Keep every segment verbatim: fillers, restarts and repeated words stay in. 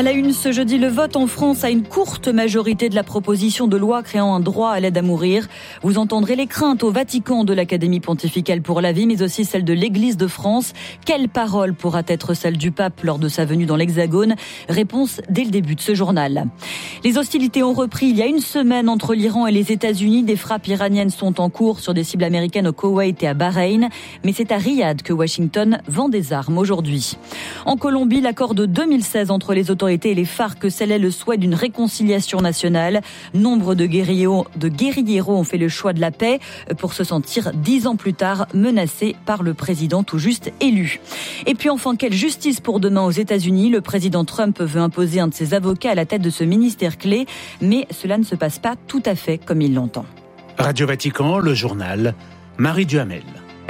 À la une ce jeudi, le vote en France a une courte majorité de la proposition de loi créant un droit à l'aide à mourir. Vous entendrez les craintes au Vatican de l'Académie pontificale pour la vie, mais aussi celle de l'Église de France. Quelle parole pourra être celle du pape lors de sa venue dans l'Hexagone? Réponse dès le début de ce journal. Les hostilités ont repris il y a une semaine entre l'Iran et les États-Unis. Des frappes iraniennes sont en cours sur des cibles américaines au Koweït et à Bahreïn. Mais c'est à Riyad que Washington vend des armes aujourd'hui. En Colombie, l'accord de deux mille seize entre les autorités et les FARC scellait le souhait d'une réconciliation nationale. Nombre de guérilleros, de guérilleros ont fait le choix de la paix pour se sentir dix ans plus tard menacés par le président tout juste élu. Et puis enfin, quelle justice pour demain aux États-Unis? Le président Trump veut imposer un de ses avocats à la tête de ce ministère clé, mais cela ne se passe pas tout à fait comme il l'entend. Radio Vatican, le journal, Marie Duhamel.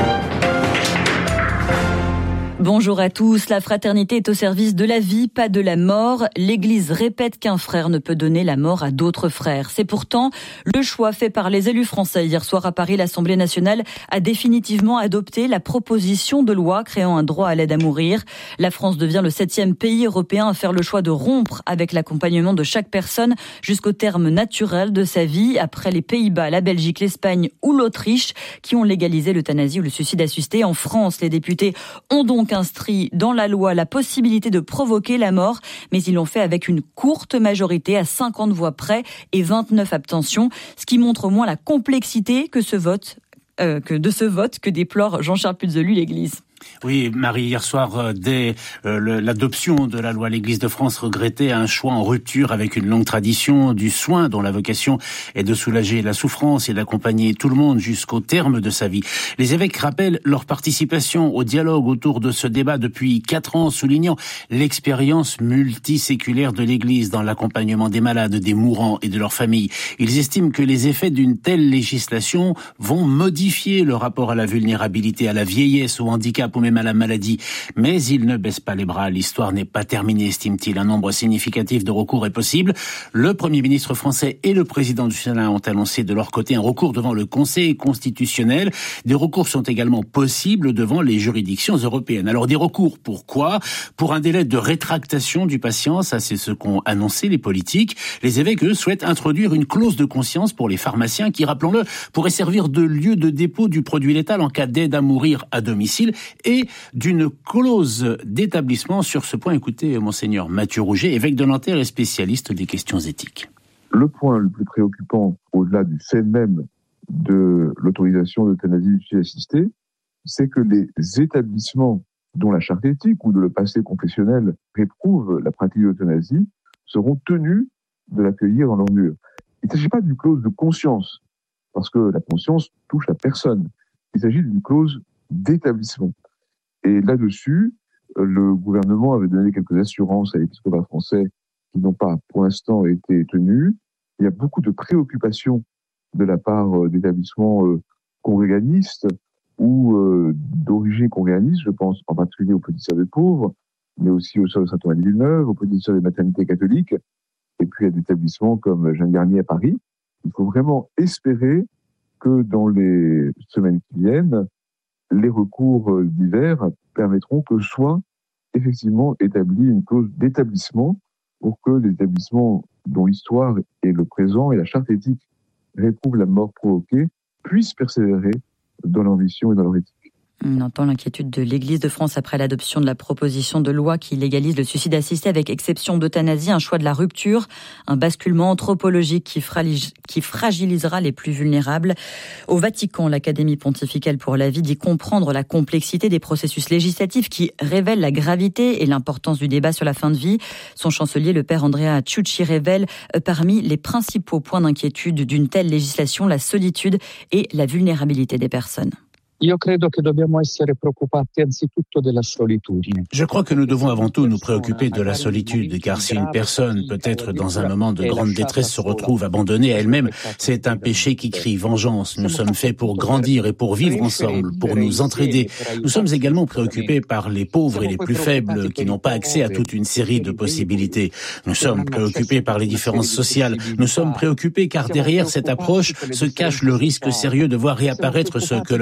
Bonjour à tous. La fraternité est au service de la vie, pas de la mort. L'Église répète qu'un frère ne peut donner la mort à d'autres frères. C'est pourtant le choix fait par les élus français. Hier soir à Paris, l'Assemblée nationale a définitivement adopté la proposition de loi créant un droit à l'aide à mourir. La France devient le septième pays européen à faire le choix de rompre avec l'accompagnement de chaque personne jusqu'au terme naturel de sa vie, après les Pays-Bas, la Belgique, l'Espagne ou l'Autriche qui ont légalisé l'euthanasie ou le suicide assisté. En France, les députés ont donc inscrit dans la loi la possibilité de provoquer la mort, mais ils l'ont fait avec une courte majorité à cinquante voix près et vingt-neuf abstentions, ce qui montre au moins la complexité que ce vote, euh, que de ce vote que déplore Jean-Charles Puzolu, l'Église. Oui, Marie, hier soir, euh, dès euh, le, l'adoption de la loi, l'Église de France regrettait un choix en rupture avec une longue tradition du soin dont la vocation est de soulager la souffrance et d'accompagner tout le monde jusqu'au terme de sa vie. Les évêques rappellent leur participation au dialogue autour de ce débat depuis quatre ans, soulignant l'expérience multiséculaire de l'Église dans l'accompagnement des malades, des mourants et de leurs familles. Ils estiment que les effets d'une telle législation vont modifier le rapport à la vulnérabilité, à la vieillesse, au handicap ou même à la maladie. Mais ils ne baissent pas les bras. L'histoire n'est pas terminée, estime-t-il. Un nombre significatif de recours est possible. Le Premier ministre français et le président du Sénat ont annoncé de leur côté un recours devant le Conseil constitutionnel. Des recours sont également possibles devant les juridictions européennes. Alors des recours, pourquoi? Pour un délai de rétractation du patient, ça c'est ce qu'ont annoncé les politiques. Les évêques, eux, souhaitent introduire une clause de conscience pour les pharmaciens qui, rappelons-le, pourrait servir de lieu de dépôt du produit létal en cas d'aide à mourir à domicile, et d'une clause d'établissement. Sur ce point, écoutez Monseigneur Mathieu Rouget, évêque de Nanterre et spécialiste des questions éthiques. Le point le plus préoccupant, au-delà du fait même de l'autorisation d'euthanasie du suicide assisté, c'est que les établissements dont la charte éthique ou de le passé confessionnel réprouve la pratique de l'euthanasie seront tenus de l'accueillir dans leurs murs. Il ne s'agit pas d'une clause de conscience, parce que la conscience touche la personne. Il s'agit d'une clause d'établissement. Et là-dessus, le gouvernement avait donné quelques assurances à l'épiscopat français qui n'ont pas, pour l'instant, été tenues. Il y a beaucoup de préoccupations de la part d'établissements congréganistes ou d'origine congréganiste, je pense en particulier aux Petites Sœurs des Pauvres, mais aussi aux Sœurs de Saint-Thomas-de-Villeneuve, aux Petites Sœurs des Maternités catholiques, et puis à des établissements comme Jeanne Garnier à Paris. Il faut vraiment espérer que dans les semaines qui viennent, les recours divers permettront que soit effectivement établie une clause d'établissement pour que les établissements dont l'histoire et le présent et la charte éthique réprouvent la mort provoquée puissent persévérer dans leur mission et dans leur éthique. On entend l'inquiétude de l'Église de France après l'adoption de la proposition de loi qui légalise le suicide assisté avec exception d'euthanasie, un choix de la rupture, un basculement anthropologique qui, fragilise, qui fragilisera les plus vulnérables. Au Vatican, l'Académie pontificale pour la vie dit comprendre la complexité des processus législatifs qui révèlent la gravité et l'importance du débat sur la fin de vie. Son chancelier, le père Andrea Ciucci, révèle parmi les principaux points d'inquiétude d'une telle législation la solitude et la vulnérabilité des personnes. Io credo che dobbiamo essere preoccupati anzitutto della solitudine. Je crois que nous devons avant tout nous préoccuper de la solitude, car si une personne, peut-être dans un moment de grande détresse, se retrouve abandonnée à elle-même, c'est un péché qui crie vengeance. Nous sommes faits pour grandir et pour vivre ensemble, pour nous entraider. Nous sommes également préoccupés par les pauvres et les plus faibles qui n'ont pas accès à toute une série de possibilités. Nous sommes préoccupés par les différences sociales. Nous sommes préoccupés car derrière cette approche se cache le risque sérieux de voir réapparaître ce que le pape François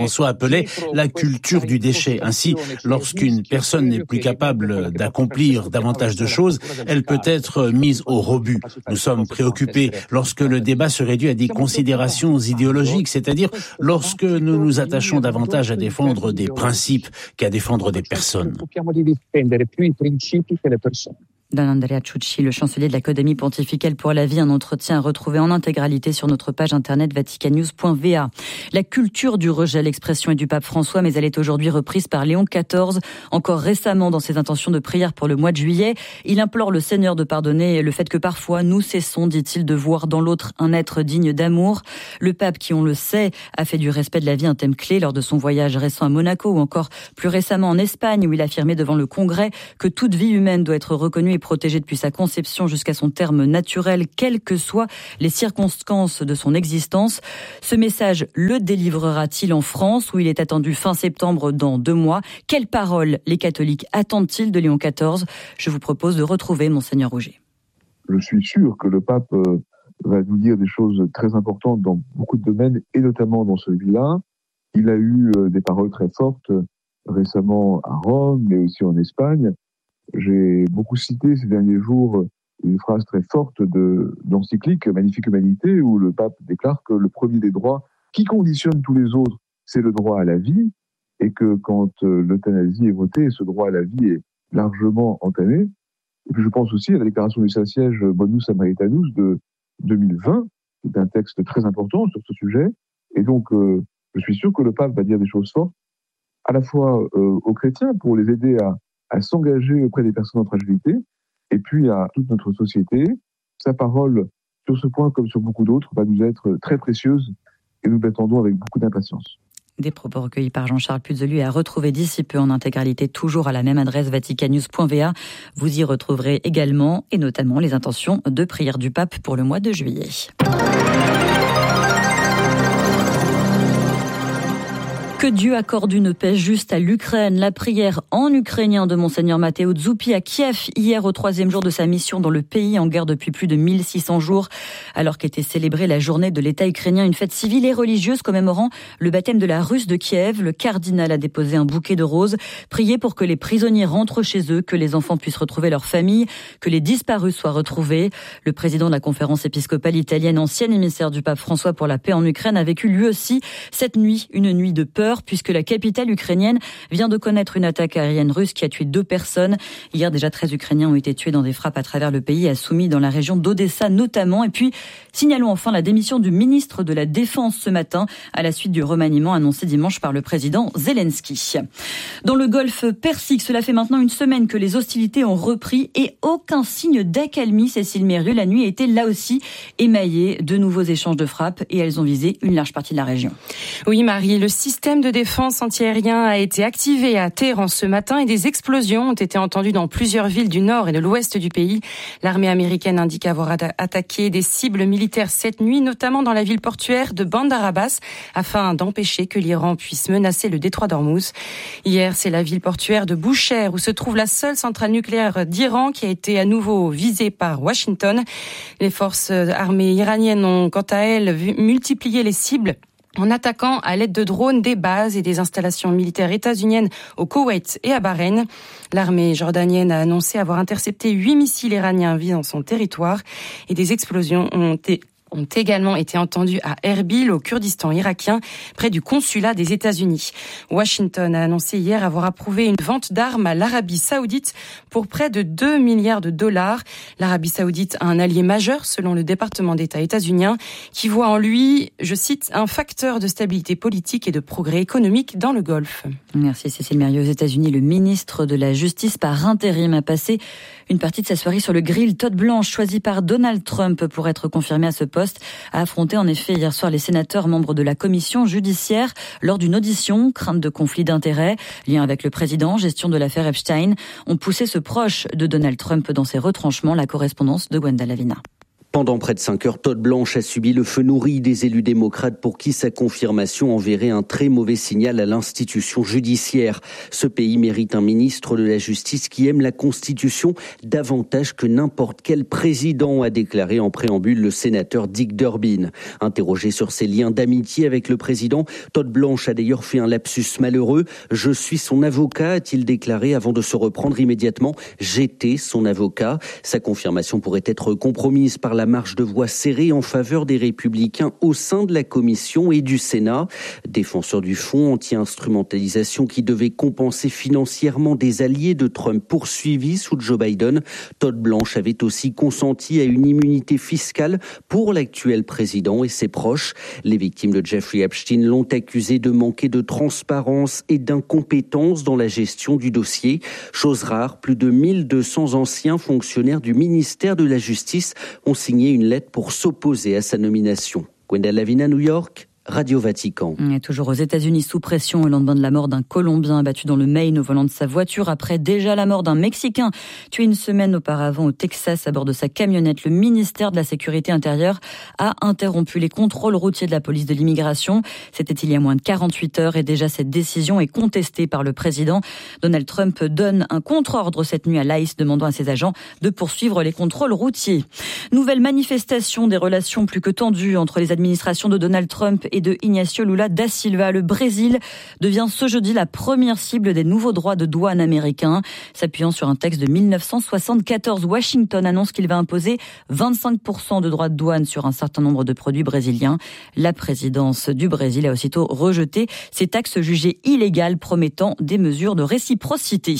François appelait la culture du déchet. Ainsi, lorsqu'une personne n'est plus capable d'accomplir davantage de choses, elle peut être mise au rebut. Nous sommes préoccupés lorsque le débat se réduit à des considérations idéologiques, c'est-à-dire lorsque nous nous attachons davantage à défendre des principes qu'à défendre des personnes. Don Andrea Ciucci, le chancelier de l'Académie pontificale pour la vie, un entretien à retrouver en intégralité sur notre page internet vaticannews point v a. La culture du rejet, l'expression est du pape François, mais elle est aujourd'hui reprise par Léon quatorze. Encore récemment, dans ses intentions de prière pour le mois de juillet, il implore le Seigneur de pardonner le fait que parfois nous cessons, dit-il, de voir dans l'autre un être digne d'amour. Le pape, qui on le sait, a fait du respect de la vie un thème clé lors de son voyage récent à Monaco ou encore plus récemment en Espagne, où il affirmait devant le Congrès que toute vie humaine doit être reconnue et protégé depuis sa conception jusqu'à son terme naturel, quelles que soient les circonstances de son existence. Ce message le délivrera-t-il en France, où il est attendu fin septembre dans deux mois? Quelles paroles les catholiques attendent-ils de Léon quatorze? Je vous propose de retrouver Monseigneur Rouget. Je suis sûr que le pape va nous dire des choses très importantes dans beaucoup de domaines, et notamment dans celui-là. Il a eu des paroles très fortes récemment à Rome, mais aussi en Espagne. J'ai beaucoup cité ces derniers jours une phrase très forte de d'encyclique Magnifique Humanité, où le pape déclare que le premier des droits qui conditionne tous les autres, c'est le droit à la vie, et que quand l'euthanasie est votée, ce droit à la vie est largement entamé. Et puis je pense aussi à la déclaration du Saint-Siège Bonus Samaritanus de deux mille vingt, qui est un texte très important sur ce sujet. Et donc, euh, je suis sûr que le pape va dire des choses fortes, à la fois euh, aux chrétiens pour les aider à à s'engager auprès des personnes en fragilité, et puis à toute notre société. Sa parole, sur ce point comme sur beaucoup d'autres, va nous être très précieuse, et nous l'attendons avec beaucoup d'impatience. Des propos recueillis par Jean-Charles Puzelu à retrouver d'ici peu en intégralité, toujours à la même adresse vaticannews point v a. Vous y retrouverez également, et notamment, les intentions de prière du pape pour le mois de juillet. Que Dieu accorde une paix juste à l'Ukraine. La prière en ukrainien de Monseigneur Matteo Zuppi à Kiev, hier au troisième jour de sa mission dans le pays en guerre depuis plus de mille six cents jours, alors qu'était célébrée la journée de l'État ukrainien, une fête civile et religieuse commémorant le baptême de la Russe de Kiev. Le cardinal a déposé un bouquet de roses, prié pour que les prisonniers rentrent chez eux, que les enfants puissent retrouver leur famille, que les disparus soient retrouvés. Le président de la conférence épiscopale italienne, ancien émissaire du pape François pour la paix en Ukraine, a vécu lui aussi cette nuit, une nuit de peur, puisque la capitale ukrainienne vient de connaître une attaque aérienne russe qui a tué deux personnes. Hier, déjà treize Ukrainiens ont été tués dans des frappes à travers le pays, à Soumy, dans la région d'Odessa notamment. Et puis, signalons enfin la démission du ministre de la Défense ce matin, à la suite du remaniement annoncé dimanche par le président Zelensky. Dans le golfe Persique, cela fait maintenant une semaine que les hostilités ont repris et aucun signe d'accalmie. Cécile Mérieux, la nuit a été là aussi émaillée de nouveaux échanges de frappes, et elles ont visé une large partie de la région. Oui, Marie, le système de défense antiaérien a été activé à Téhéran ce matin et des explosions ont été entendues dans plusieurs villes du nord et de l'ouest du pays. L'armée américaine indique avoir attaqué des cibles militaires cette nuit, notamment dans la ville portuaire de Bandar Abbas, afin d'empêcher que l'Iran puisse menacer le détroit d'Ormuz. Hier, c'est la ville portuaire de Boucher, où se trouve la seule centrale nucléaire d'Iran, qui a été à nouveau visée par Washington. Les forces armées iraniennes ont, quant à elles, multiplié les cibles en attaquant à l'aide de drones des bases et des installations militaires états-uniennes au Koweït et à Bahreïn. L'armée jordanienne a annoncé avoir intercepté huit missiles iraniens visant son territoire, et des explosions ont été ont également été entendus à Erbil, au Kurdistan irakien, près du consulat des États-Unis. Washington a annoncé hier avoir approuvé une vente d'armes à l'Arabie Saoudite pour près de deux milliards de dollars. L'Arabie Saoudite a un allié majeur, selon le département d'État états-unien, qui voit en lui, je cite, un facteur de stabilité politique et de progrès économique dans le Golfe. Merci Cécile Mérieux. Aux États-Unis, le ministre de la Justice par intérim a passé une partie de sa soirée sur le grill Todd Blanche, choisi par Donald Trump pour être confirmé à ce poste, a affronté en effet hier soir les sénateurs membres de la commission judiciaire lors d'une audition. Crainte de conflit d'intérêts, lien avec le président, gestion de l'affaire Epstein, ont poussé ce proche de Donald Trump dans ses retranchements. La correspondance de Gwenda Lavina. Pendant près de cinq heures, Todd Blanche a subi le feu nourri des élus démocrates pour qui sa confirmation enverrait un très mauvais signal à l'institution judiciaire. Ce pays mérite un ministre de la Justice qui aime la Constitution davantage que n'importe quel président, a déclaré en préambule le sénateur Dick Durbin. Interrogé sur ses liens d'amitié avec le président, Todd Blanche a d'ailleurs fait un lapsus malheureux. « Je suis son avocat », a-t-il déclaré avant de se reprendre immédiatement. « J'étais son avocat ». Sa confirmation pourrait être compromise par la marge de voix serrée en faveur des Républicains au sein de la Commission et du Sénat. Défenseur du fonds anti-instrumentalisation qui devait compenser financièrement des alliés de Trump poursuivis sous Joe Biden, Todd Blanche avait aussi consenti à une immunité fiscale pour l'actuel président et ses proches. Les victimes de Jeffrey Epstein l'ont accusé de manquer de transparence et d'incompétence dans la gestion du dossier. Chose rare, plus de mille deux cents anciens fonctionnaires du ministère de la Justice ont signé une lettre pour s'opposer à sa nomination. Gwendal Lavina, New York, Radio Vatican. Et toujours aux États-Unis, sous pression au lendemain de la mort d'un Colombien abattu dans le Maine au volant de sa voiture, après déjà la mort d'un Mexicain tué une semaine auparavant au Texas à bord de sa camionnette. Le ministère de la Sécurité intérieure a interrompu les contrôles routiers de la police de l'immigration. C'était il y a moins de quarante-huit heures et déjà cette décision est contestée par le président. Donald Trump donne un contre-ordre cette nuit à l'I C E demandant à ses agents de poursuivre les contrôles routiers. Nouvelle manifestation des relations plus que tendues entre les administrations de Donald Trump et de Ignacio Lula da Silva. Le Brésil devient ce jeudi la première cible des nouveaux droits de douane américains. S'appuyant sur un texte de mille neuf cent soixante-quatorze, Washington annonce qu'il va imposer vingt-cinq pour cent de droits de douane sur un certain nombre de produits brésiliens. La présidence du Brésil a aussitôt rejeté ces taxes jugées illégales, promettant des mesures de réciprocité.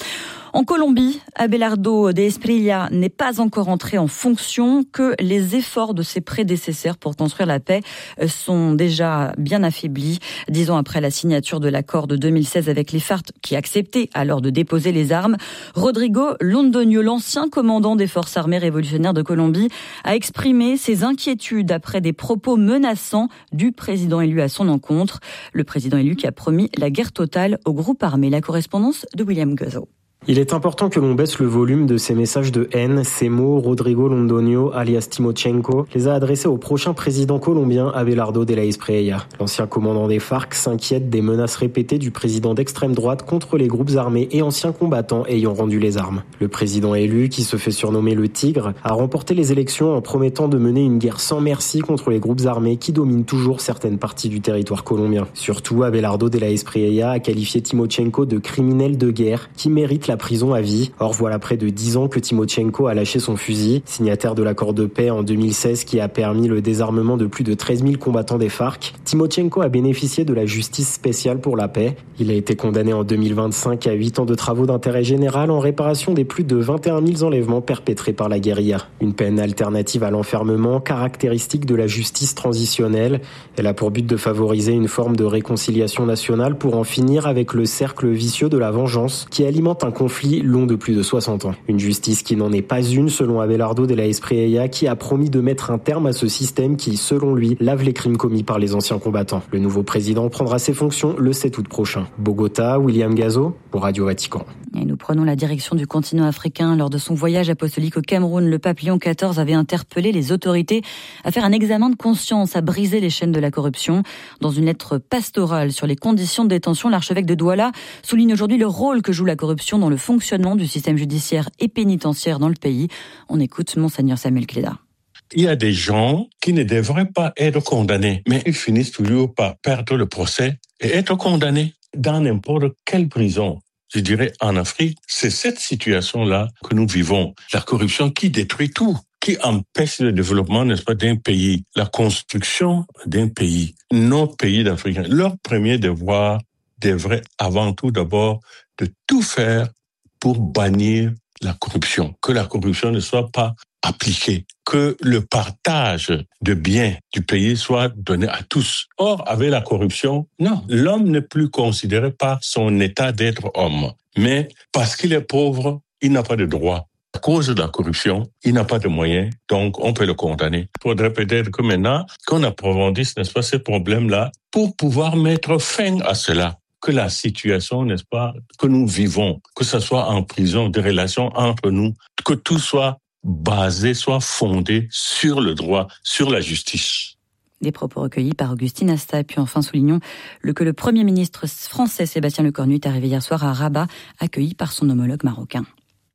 En Colombie, Abelardo de Espriella n'est pas encore entré en fonction, que les efforts de ses prédécesseurs pour construire la paix sont déjà bien affaiblis. Dix ans après la signature de l'accord de deux mille seize avec les FARC, qui acceptait alors de déposer les armes, Rodrigo Londoño, l'ancien commandant des forces armées révolutionnaires de Colombie, a exprimé ses inquiétudes après des propos menaçants du président élu à son encontre. Le président élu qui a promis la guerre totale au groupe armé. La correspondance de William Guzzo. Il est important que l'on baisse le volume de ces messages de haine. Ces mots, Rodrigo Londoño, alias Timochenko, les a adressés au prochain président colombien Abelardo de la Espriella. L'ancien commandant des FARC s'inquiète des menaces répétées du président d'extrême droite contre les groupes armés et anciens combattants ayant rendu les armes. Le président élu, qui se fait surnommer le Tigre, a remporté les élections en promettant de mener une guerre sans merci contre les groupes armés qui dominent toujours certaines parties du territoire colombien. Surtout, Abelardo de la Espriella a qualifié Timochenko de criminel de guerre qui mérite la prison à vie. Or, voilà près de dix ans que Timochenko a lâché son fusil. Signataire de l'accord de paix en deux mille seize qui a permis le désarmement de plus de treize mille combattants des FARC, Timochenko a bénéficié de la justice spéciale pour la paix. Il a été condamné en deux mille vingt-cinq à huit ans de travaux d'intérêt général en réparation des plus de vingt et un mille enlèvements perpétrés par la guérilla. Une peine alternative à l'enfermement, caractéristique de la justice transitionnelle. Elle a pour but de favoriser une forme de réconciliation nationale pour en finir avec le cercle vicieux de la vengeance qui alimente un conflit long de plus de soixante ans. Une justice qui n'en est pas une, selon Abelardo de la Espriella, qui a promis de mettre un terme à ce système qui, selon lui, lave les crimes commis par les anciens combattants. Le nouveau président prendra ses fonctions le sept août prochain. Bogota, William Guzzo, pour Radio Vatican. Et nous prenons la direction du continent africain. Lors de son voyage apostolique au Cameroun, le pape Léon quatorze avait interpellé les autorités à faire un examen de conscience, à briser les chaînes de la corruption. Dans une lettre pastorale sur les conditions de détention, l'archevêque de Douala souligne aujourd'hui le rôle que joue la corruption dans le fonctionnement du système judiciaire et pénitentiaire dans le pays. On écoute Monseigneur Samuel Cléda. Il y a des gens qui ne devraient pas être condamnés, mais ils finissent toujours par perdre le procès et être condamnés dans n'importe quelle prison. Je dirais en Afrique, c'est cette situation-là que nous vivons. La corruption qui détruit tout, qui empêche le développement, n'est-ce pas, d'un pays, la construction d'un pays. Nos pays d'Africains, leur premier devoir devrait avant tout d'abord de tout faire pour bannir la corruption, que la corruption ne soit pas appliquée, que le partage de biens du pays soit donné à tous. Or, avec la corruption, non, l'homme n'est plus considéré par son état d'être homme, mais parce qu'il est pauvre, il n'a pas de droit. À cause de la corruption, il n'a pas de moyens, donc on peut le condamner. Il faudrait peut-être que maintenant, qu'on approfondisse, n'est-ce pas, ces problèmes-là, pour pouvoir mettre fin à cela. Que la situation, n'est-ce pas, que nous vivons, que ce soit en prison, des relations entre nous, que tout soit basé, soit fondé sur le droit, sur la justice. Des propos recueillis par Augustine Asta. Et puis enfin, soulignons le, que le Premier ministre français Sébastien Lecornu est arrivé hier soir à Rabat, accueilli par son homologue marocain.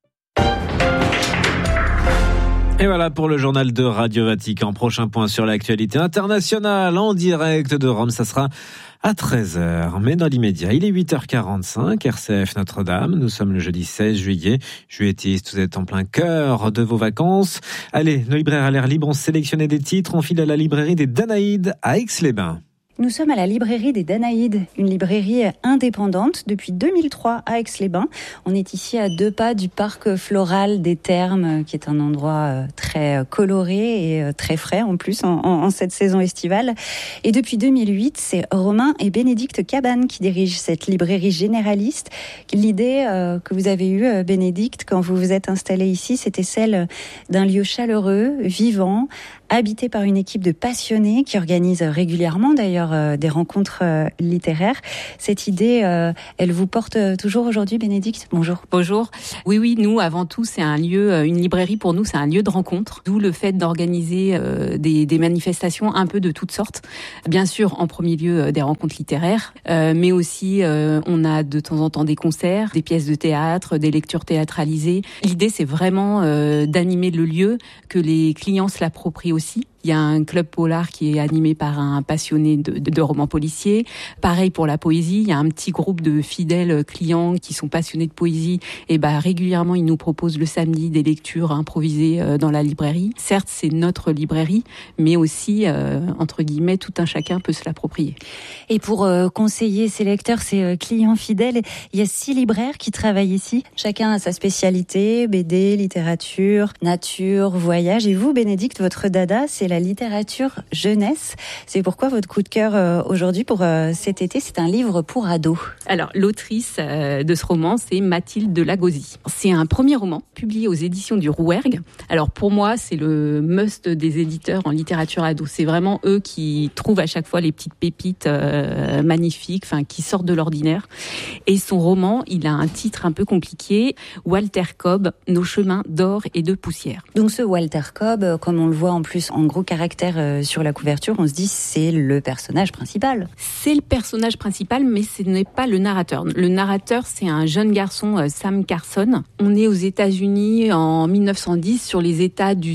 Et voilà pour le journal de Radio Vatican. Prochain point sur l'actualité internationale en direct de Rome, ça sera à treize heures. Mais dans l'immédiat, il est huit heures quarante-cinq, R C F Notre-Dame. Nous sommes le jeudi seize juillet. Juilletistes, vous êtes en plein cœur de vos vacances. Allez, nos libraires à l'air libre ont sélectionné des titres. On file à la librairie des Danaïdes à Aix-les-Bains. Nous sommes à la librairie des Danaïdes, une librairie indépendante depuis deux mille trois à Aix-les-Bains. On est ici à deux pas du parc floral des Thermes, qui est un endroit très coloré et très frais en plus en, en, en cette saison estivale. Et depuis deux mille huit, c'est Romain et Bénédicte Cabane qui dirigent cette librairie généraliste. L'idée euh, que vous avez eue, Bénédicte, quand vous vous êtes installée ici, c'était celle d'un lieu chaleureux, vivant, habité par une équipe de passionnés qui organise régulièrement d'ailleurs euh, des rencontres euh, littéraires. Cette idée, euh, elle vous porte toujours aujourd'hui, Bénédicte ? Bonjour. Bonjour. Oui, oui, nous, avant tout, c'est un lieu, une librairie pour nous, c'est un lieu de rencontre. D'où le fait d'organiser euh, des, des manifestations un peu de toutes sortes. Bien sûr, en premier lieu, euh, des rencontres littéraires, euh, mais aussi, euh, on a de temps en temps des concerts, des pièces de théâtre, des lectures théâtralisées. L'idée, c'est vraiment euh, d'animer le lieu, que les clients se l'approprient aussi. Il y a un club polar qui est animé par un passionné de, de, de romans policiers. Pareil pour la poésie, il y a un petit groupe de fidèles clients qui sont passionnés de poésie. Et bah régulièrement, ils nous proposent le samedi des lectures improvisées euh, dans la librairie. Certes, c'est notre librairie, mais aussi, euh, entre guillemets, tout un chacun peut se l'approprier. Et pour euh, conseiller ces lecteurs, ces euh, clients fidèles, il y a six libraires qui travaillent ici. Chacun a sa spécialité, B D, littérature, nature, voyage. Et vous, Bénédicte, votre dada, c'est la littérature jeunesse. C'est pourquoi votre coup de cœur euh, aujourd'hui pour euh, cet été, c'est un livre pour ados. Alors, l'autrice euh, de ce roman, c'est Mathilde de Lagauzy. C'est un premier roman publié aux éditions du Rouergue. Alors, pour moi, c'est le must des éditeurs en littérature ado. C'est vraiment eux qui trouvent à chaque fois les petites pépites euh, magnifiques, enfin, qui sortent de l'ordinaire. Et son roman, il a un titre un peu compliqué, Walter Cobb, Nos chemins d'or et de poussière. Donc, ce Walter Cobb, comme on le voit en plus en gros caractère euh, sur la couverture, on se dit c'est le personnage principal. C'est le personnage principal, mais ce n'est pas le narrateur. Le narrateur, c'est un jeune garçon, euh, Sam Carson. On est aux États-Unis en mille neuf cent dix, sur les États du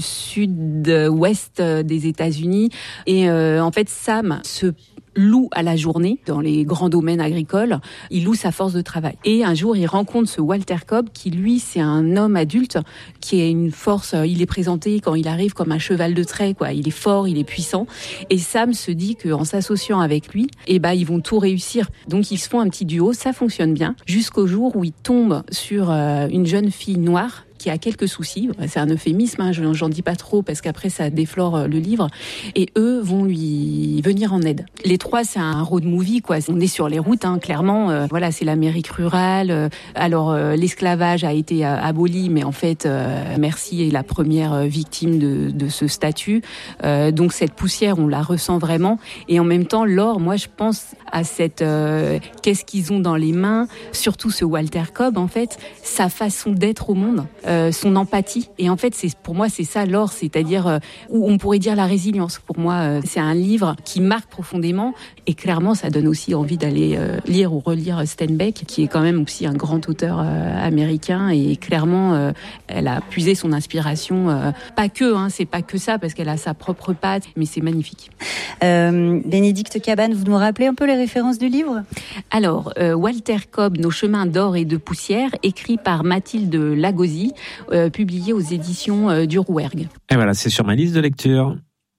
sud-ouest des États-Unis. Et euh, en fait, Sam se loue à la journée dans les grands domaines agricoles, il loue sa force de travail. Et un jour, il rencontre ce Walter Cobb qui, lui, c'est un homme adulte qui a une force, il est présenté quand il arrive comme un cheval de trait, quoi. Il est fort, il est puissant. Et Sam se dit qu'en s'associant avec lui, eh ben, ils vont tout réussir. Donc, ils se font un petit duo, ça fonctionne bien, jusqu'au jour où il tombe sur euh, une jeune fille noire qui a quelques soucis. C'est un euphémisme, hein, j'en dis pas trop parce qu'après ça déflore le livre. Et eux vont lui venir en aide. Les trois, c'est un road movie, quoi. On est sur les routes, hein, clairement. Euh, voilà, c'est l'Amérique rurale. Alors, euh, l'esclavage a été euh, aboli, mais en fait, euh, Merci est la première victime de, de ce statut. Euh, donc, cette poussière, on la ressent vraiment. Et en même temps, Laure, moi, je pense à cette... Euh, qu'est-ce qu'ils ont dans les mains, surtout ce Walter Cobb, en fait, sa façon d'être au monde. Euh, son empathie. Et en fait, c'est, pour moi, c'est ça l'or, c'est-à-dire euh, où on pourrait dire la résilience. Pour moi, euh, c'est un livre qui marque profondément et clairement, ça donne aussi envie d'aller euh, lire ou relire Steinbeck, qui est quand même aussi un grand auteur euh, américain et clairement, euh, elle a puisé son inspiration. Euh, pas que, hein, c'est pas que ça, parce qu'elle a sa propre patte, mais c'est magnifique. Euh, Bénédicte Cabane, vous nous rappelez un peu les références du livre ? Alors, euh, Walter Cobb, Nos chemins d'or et de poussière, écrit par Mathilde Lagauzy, Euh, publié aux éditions euh, du Rouergue. Et voilà, c'est sur ma liste de lecture.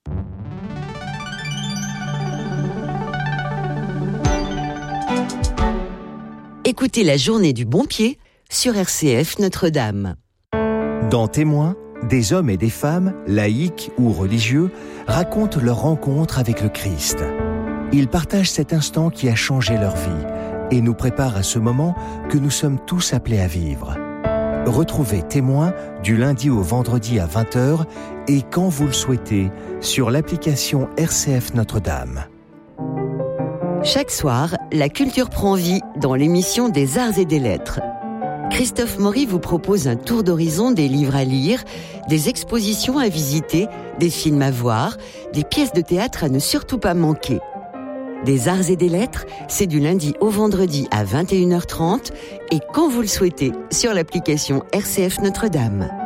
Écoutez la journée du bon pied sur R C F Notre-Dame. Dans Témoins, des hommes et des femmes, laïcs ou religieux, racontent leur rencontre avec le Christ. Ils partagent cet instant qui a changé leur vie et nous préparent à ce moment que nous sommes tous appelés à vivre. Retrouvez Témoins du lundi au vendredi à vingt heures et quand vous le souhaitez sur l'application R C F Notre-Dame. Chaque soir, la culture prend vie dans l'émission des Arts et des Lettres. Christophe Maury vous propose un tour d'horizon des livres à lire, des expositions à visiter, des films à voir, des pièces de théâtre à ne surtout pas manquer. Des arts et des lettres, c'est du lundi au vendredi à vingt et une heures trente et quand vous le souhaitez sur l'application R C F Notre-Dame.